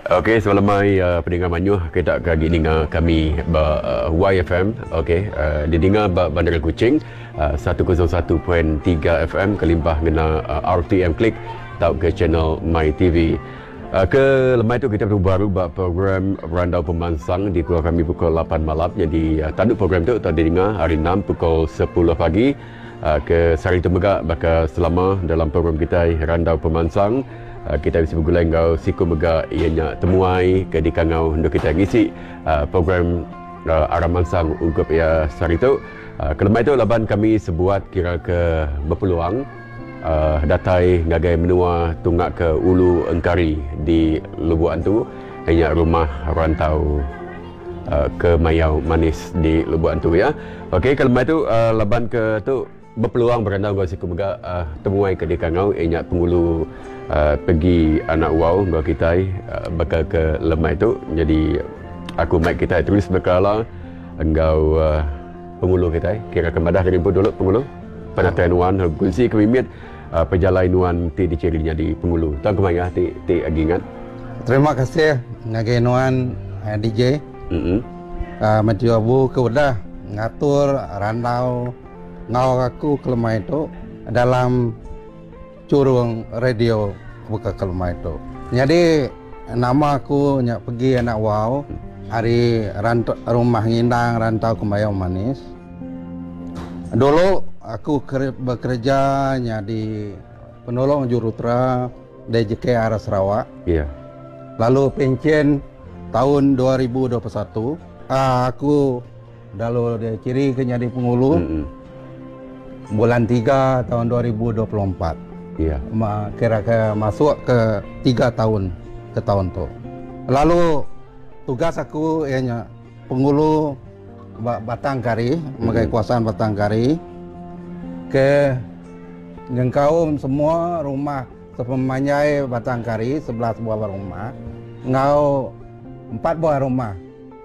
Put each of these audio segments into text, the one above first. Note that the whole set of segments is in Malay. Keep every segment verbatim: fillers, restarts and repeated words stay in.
Okey, selamat mai uh, pendengar Manyuh. Kita kagi dengar kami ba uh, Y F M. Okey, uh, didengar ba Bandar Kuching uh, seratus satu perpuluhan tiga F M kelimpah ngena uh, R T M Klik tau ke channel My T V. Uh, ke lemai tu kita baru ba program Randau Pemansang di keluar kami pukul lapan malam. Jadi uh, tanduk program tu tak didengar hari enam pukul sepuluh pagi. Uh, ke sari tu megak bakal selama dalam program kita Randau Pemansang. Uh, kita bisa bergulai ngau siku mega ianya temuai ke di kangau untuk kita ngisi uh, program uh, Aramansang ungkup ya sari tu. Uh, kelemai tu laban kami sebuat kira ke berpeluang uh, datai ngagai menua tunggak ke Ulu Engkari di Lubuan tu hanya rumah rantau uh, ke Mayau Manis di Lubuan tu ya. Okey, kelemai tu uh, laban ke tu berpeluang berandau gua siku mega uh, temuai ke di kangau ianya pengulu uh, pergi anak wow gua kita uh, bakal ke lemai tu. Jadi aku mic kita tulis berkala engkau uh, pengulu kita kira kemadah dari dulu pengulu penatian wan kunci kemimit uh, perjalanan ti dicirinya di pengulu tang kemaya ti ti agingan. Terima kasih ngagenuan uh, D J. Heeh. Mm-hmm. Uh, Maju abu ke udah ngatur randau ngau aku kelemah itu dalam curung radio buka kelemah itu. Jadi nama aku nyak pergi anak wow hari rantau rumah ngindang rantau ke Mayau Manis. Dulu aku bekerja nya di penolong jurutra D J K arah Sarawak. Iya. Yeah. Lalu pensiun tahun dua ribu dua puluh satu. Ah, aku dalu dia ciri ke jadi pengulu. Mm-hmm. Bulan tiga tahun dua ribu dua puluh empat. Iya. Ma, kira-kira masuk ke tiga tahun ke tahun tu. Lalu tugas aku ianya pengulu Batangkari, mm-hmm. Megai kuasaan Batangkari ke ngengkau semua rumah sepemanyai Batangkari sebelas buah rumah. Ngau empat buah rumah.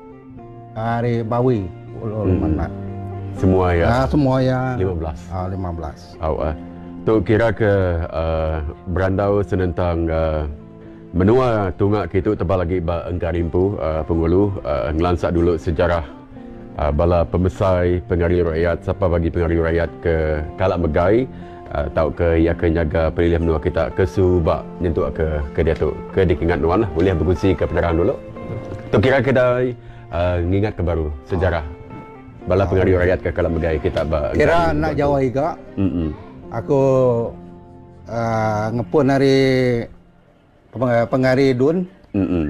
Hari Bawi ulul mm-hmm. Mana. Semua ya. Nah, semua ya. lima belas. Ah, lima belas. Oh, uh, tu kira ke uh, berandau senentang uh, menua tunggak kita tebal lagi ba engkarimpu uh, pengulu uh, ngelansak dulu sejarah uh, bala pemesai pengaruh rakyat siapa bagi pengaruh rakyat ke kalak megai uh, tau ke ya ke nyaga pilihan menua kita ke subak nyentuk ke ke dia tu ke dikingat nuan lah boleh berkongsi ke penerang dulu. Tu kira kedai uh, ngingat ke baru sejarah bala pengaruh rakyat ke kalam megai kita ba kira nak Jawa higa. Mm-mm. Aku uh, ngepun hari pengari dun. Mm-mm.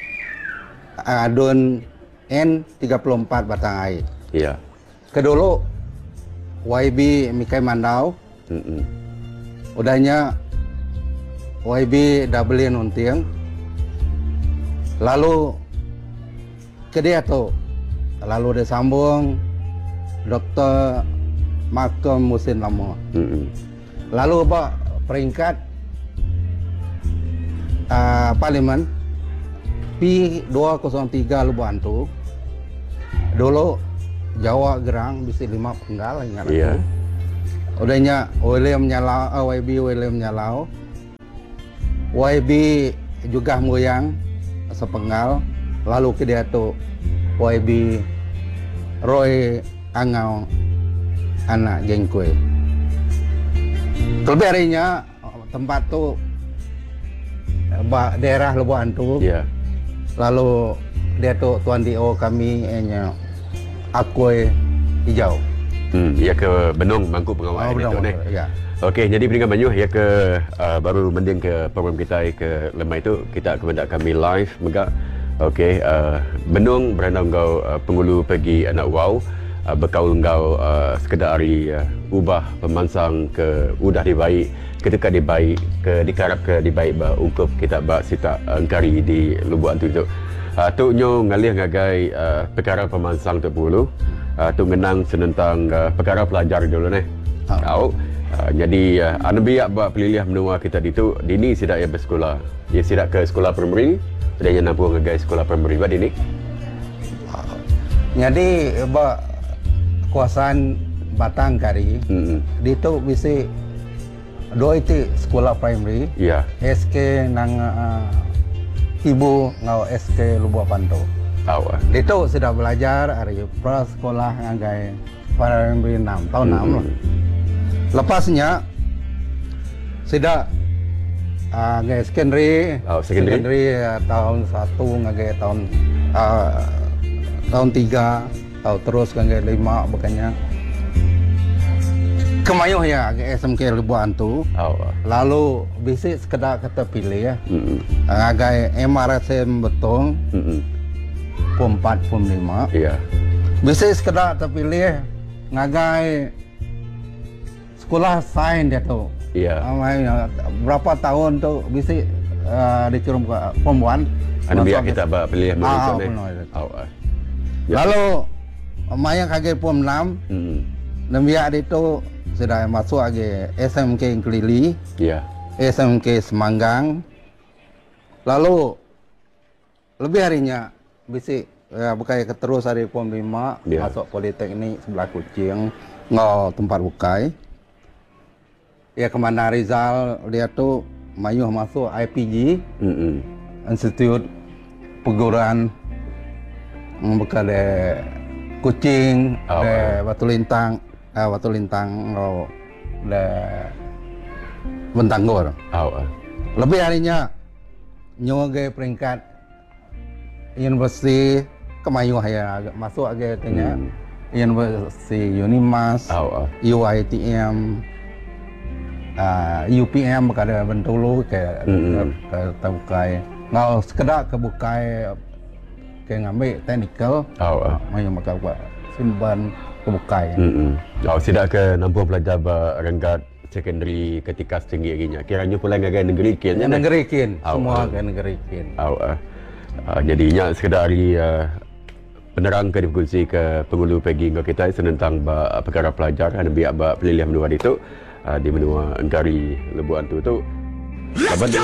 Uh, dun N tiga puluh empat batang air. Iya. Kedulu Y B Mikai Mandau. Mm-mm. Udahnya Y B Dublin Untiang. Lalu ke dia tu. Lalu dia sambung Doktor Malcolm Musin Lama. Mm-hmm. Lalu apa peringkat uh, Parlimen P dua kosong tiga Lubuan tu. Dulu Jawa Gerang bisa lima penggal ingat aku. Yeah. Udahnya William Nyalau, uh, Y B William Nyalau. Y B juga Moyang sepenggal. Lalu ke dia tu Y B Roy Angau anak Jengkue. Terlebih harinya tempat tu daerah Lubuan tu. Yeah. Lalu dia tu tuan D O kami nya Akui Hijau. Hmm, ya ke Benung Mangku Pengawal oh, itu ni. Ya. Okey, jadi pendengar Manyuh ya ke uh, baru mending ke program kita ke lemai tu kita kepada kami live megak. Okey, uh, Benung berandau kau uh, pengulu pergi anak wow uh, berkaul kau uh, sekedar hari uh, ubah pemansang ke udah dibaik ketika dibaik ke dikarap ke dibaik ba ungkup kita ba sita engkari di Lubuan tu itu. Uh, tu nyo ngalih ngagai uh, perkara pemansang tu pulu. Uh, tu menang senentang uh, perkara pelajar dulu ni. Tahu. Uh, jadi uh, anu biak ba peliliah menua kita ditu dini sidak ya bersekolah. Dia sidak ke sekolah primary. Sudah yang nampu ngagai sekolah primary ba dini. Jadi ba kuasaan Batangkari. Mm-hmm. Ditu bisi dua itu sekolah primary. Ya. S K nang uh, ibu ngau S K Lubuk Panto. Tahu ah. Itu sudah belajar dari prasekolah ngagai primary enam tahun enam lah. Lepasnya sudah uh, ngagai secondary, Oh, secondary. secondary uh, tahun satu ngagai tahun uh, tahun tiga, tahun terus ngagai lima bukannya. Kemayuh ya ke S M K Lubuk Panto. Tahu ah. Lalu bisik sekedar kata pilih ya. Mm-mm. Ngagai M R S M Betong, Mm-mm. Pom empat, Pom lima. Iya. Bisa sekedar terpilih ngagai sekolah sains dia tu. Iya. Amai berapa tahun tu bisa uh, dikirim ke Pom satu. Anu biar kita ba pilih Ah, menonton eh. benar. Tahu ah. Ya. Lalu Maya kagai Pom enam, Mm-mm. dan biar itu sudah masuk lagi S M K Kelili, Iya. S M K Semanggang. Lalu lebih harinya bisa ya, bukai terus hari Pom lima, Ya. masuk Politeknik sebelah Kucing, ngau tempat bukai. Ya kemana Rizal dia tu mayuh masuk I P G, Mm-mm. Institut Perguruan buka de Kucing, Oh, de eh. Batu Lintang, eh, Batu Lintang ngau de Bentanggur. Tahu ah. Lebih harinya nyoge peringkat Universiti Kemayuh ya masuk agak tanya Hmm. Universiti Unimas, Tahu ah. U I T M, uh, U P M kada Bentulu ke Mm-mm. ke Tabukai. Ngau sekedar ke Bukai ke ngambil technical, Tahu ah. mayu maka buat simpan ke Bukai. Mm-mm. Oh, sidak ke nampu pelajar ba renggat secondary ketika setinggi aginya. Kiranya pula ngagai negeri kin. Yang negeri kin, Au, semua au. ke negeri kin. Tahu ah. Uh, jadinya sekedar hari uh, penerang ke difungsi ke pengulu pegi ngau kita tentang ba perkara pelajar dan biak ba pelilihan menua itu uh, di menua Engkari Lebuan tu tu. Kaban